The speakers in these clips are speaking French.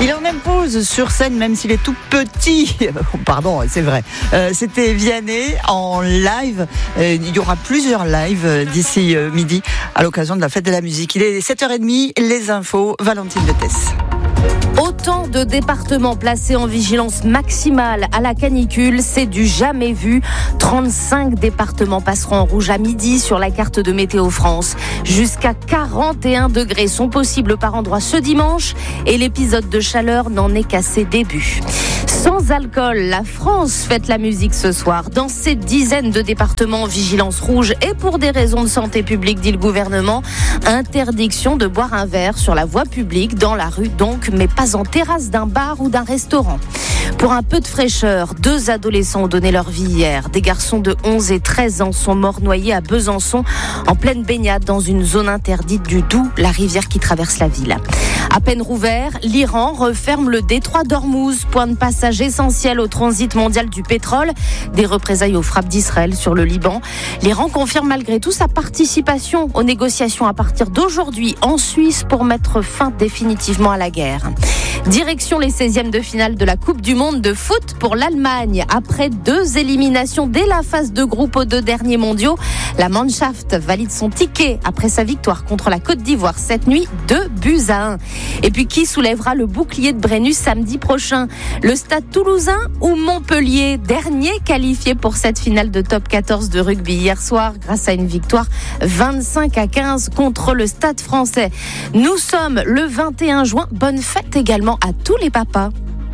Il en impose sur scène, même s'il est tout petit. Pardon, c'est vrai. C'était Vianney en live. Il y aura plusieurs lives d'ici midi à l'occasion de la fête de la musique. Il est 7h30, les infos, Valentine Betès. Autant de départements placés en vigilance maximale à la canicule, c'est du jamais vu. 35 départements passeront en rouge à midi sur la carte de Météo France. Jusqu'à 41 degrés sont possibles par endroit ce dimanche et l'épisode de chaleur n'en est qu'à ses débuts. Sans alcool, la France fête la musique ce soir. Dans ces dizaines de départements en vigilance rouge et pour des raisons de santé publique, dit le gouvernement, interdiction de boire un verre sur la voie publique, dans la rue donc, mais pas en terrasse d'un bar ou d'un restaurant. Pour un peu de fraîcheur, 2 adolescents ont donné leur vie hier. Des garçons de 11 et 13 ans sont morts noyés à Besançon en pleine baignade dans une zone interdite du Doubs, la rivière qui traverse la ville. À peine rouvert, l'Iran referme le détroit d'Ormuz, point de passage essentiel au transit mondial du pétrole. Des représailles aux frappes d'Israël sur le Liban. L'Iran confirme malgré tout sa participation aux négociations à partir d'aujourd'hui en Suisse pour mettre fin définitivement à la guerre. Direction les 16e de finale de la Coupe du Monde de foot pour l'Allemagne. Après 2 éliminations dès la phase de groupe aux 2 derniers mondiaux, la Mannschaft valide son ticket après sa victoire contre la Côte d'Ivoire cette nuit, 2-1. Et puis qui soulèvera le bouclier de Brennus samedi prochain? Le Stade Toulousain ou Montpellier, dernier qualifié pour cette finale de top 14 de rugby hier soir grâce à une victoire 25-15 contre le Stade Français. Nous sommes le 21 juin. Bonne fête également à tous les papas.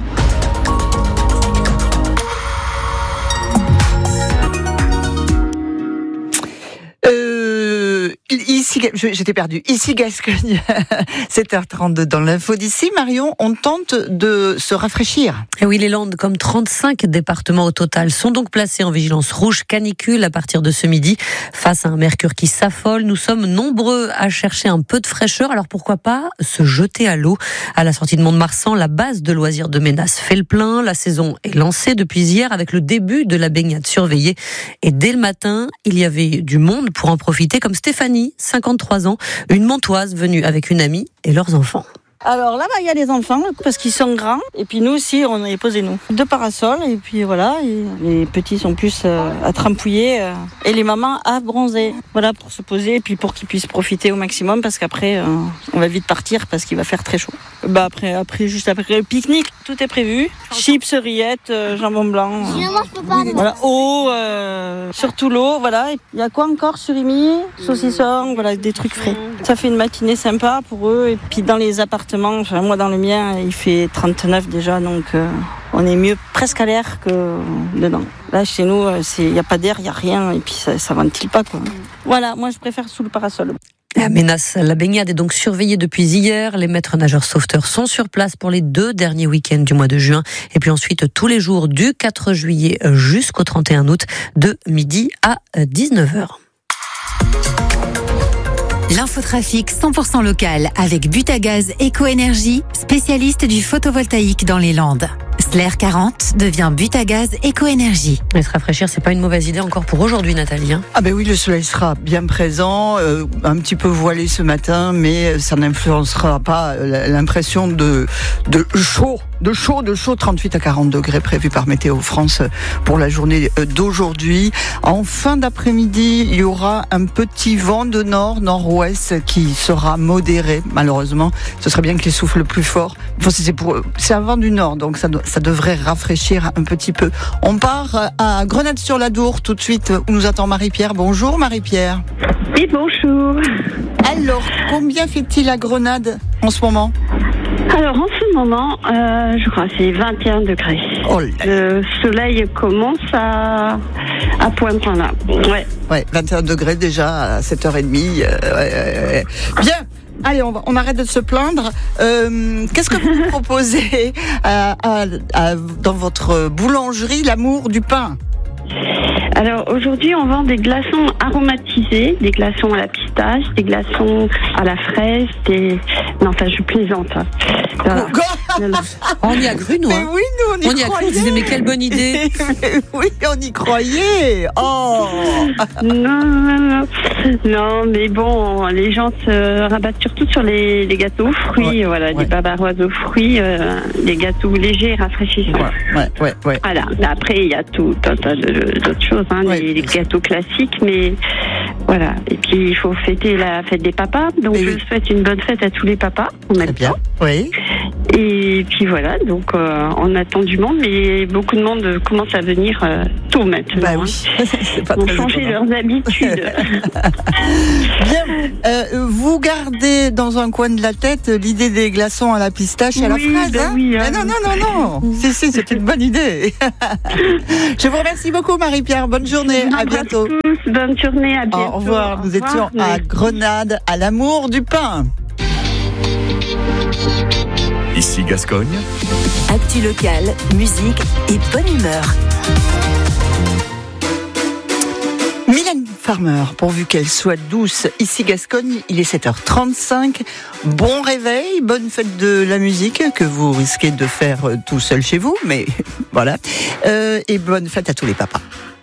Ici, j'étais perdue. Ici, Gascogne, 7h32 dans l'info d'ici. Marion, on tente de se rafraîchir. Et oui, les Landes, comme 35 départements au total, sont donc placés en vigilance rouge canicule à partir de ce midi. Face à un mercure qui s'affole, nous sommes nombreux à chercher un peu de fraîcheur. Alors pourquoi pas se jeter à l'eau? À la sortie de Mont-de-Marsan, la base de loisirs de Ménas fait le plein. La saison est lancée depuis hier avec le début de la baignade surveillée. Et dès le matin, il y avait du monde pour en profiter, comme Stéphanie, 53 ans, une Montoise venue avec une amie et leurs enfants. Alors là-bas, il y a les enfants, parce qu'ils sont grands. Et puis nous aussi, on est posés, nous. 2 parasols, et puis voilà. Et les petits sont plus à trempouiller. Et les mamans à bronzer. Voilà, pour se poser, et puis pour qu'ils puissent profiter au maximum, parce qu'après, on va vite partir, parce qu'il va faire très chaud. Juste après le pique-nique, tout est prévu. Chips, rillettes, jambon blanc. Moi, je peux pas. Voilà, eau, surtout l'eau, voilà. Il y a quoi encore? Surimi, saucisson, voilà, des trucs frais. Ça fait une matinée sympa pour eux. Et puis dans les appartements, enfin, moi dans le mien, il fait 39 déjà, donc on est mieux presque à l'air que dedans. Là, chez nous, il n'y a pas d'air, il n'y a rien, et puis ça ventile pas, quoi. Voilà, moi je préfère sous le parasol. À Ménas, la baignade est donc surveillée depuis hier. Les maîtres nageurs sauveteurs sont sur place pour les 2 derniers week-ends du mois de juin. Et puis ensuite, tous les jours du 4 juillet jusqu'au 31 août, de midi à 19h. L'infotrafic 100% local avec Butagaz Éco-Énergie, spécialiste du photovoltaïque dans les Landes. Slair 40 devient Butagaz Éco-Énergie. Mais se rafraîchir, c'est pas une mauvaise idée encore pour aujourd'hui, Nathalie. Ah ben oui, le soleil sera bien présent, un petit peu voilé ce matin, mais ça n'influencera pas l'impression de chaud. De chaud, 38 à 40 degrés prévus par Météo France pour la journée d'aujourd'hui. En fin d'après-midi, il y aura un petit vent de nord-ouest qui sera modéré, malheureusement. Ce serait bien qu'il souffle plus fort. Enfin, c'est un vent du nord, donc ça devrait rafraîchir un petit peu. On part à Grenade-sur-l'Adour tout de suite, où nous attend Marie-Pierre. Bonjour Marie-Pierre. Oui, bonjour. Alors, combien fait-il à Grenade en ce moment ? Alors, en ce moment, je crois que c'est 21 degrés. Oh là. Le soleil commence à poindre là. Ouais, 21 degrés déjà à 7h30. Bien. Allez, on arrête de se plaindre. Qu'est-ce que vous proposez dans votre boulangerie, l'amour du pain ? Alors aujourd'hui, on vend des glaçons aromatisés, des glaçons à la pistache, des glaçons à la fraise, Non, enfin, je plaisante. Voilà. On y a cru, nous. Mais Hein. oui, nous, on y On y a cru, croyait. on disait, mais quelle bonne idée. Oui, on y croyait. Oh. Non, mais bon, les gens se rabattent surtout sur les gâteaux aux fruits, Ouais. des bavaroises aux fruits, les gâteaux légers et rafraîchissants. Ouais. Voilà. Après, il y a tout un tas d'autres choses, hein, Ouais, les bien sûr. gâteaux classiques, mais voilà. Et puis, il faut fêter la fête des papas. Donc, Et je oui. souhaite une bonne fête à tous les papas en Très même bien. temps. Oui. Et puis voilà, donc on attend du monde, mais beaucoup de monde commence à venir tôt maintenant. Bah hein. oui. C'est pas Ils ont très changé étonnant. leurs habitudes. Bien. Vous gardez dans un coin de la tête l'idée des glaçons à la pistache et à la Oui, fraise. ben Hein oui, Mais non. Si, c'est une bonne idée. Je vous remercie beaucoup, Marie-Pierre. Bonne journée. À bientôt. Tous, bonne journée, à bientôt. Au revoir. Nous étions à Grenade, à l'amour du pain. Ici Gascogne. Actu locale, musique et bonne humeur. Mylène Farmer, pourvu qu'elle soit douce, ici Gascogne, il est 7h35. Bon réveil, bonne fête de la musique que vous risquez de faire tout seul chez vous, mais voilà. Et bonne fête à tous les papas.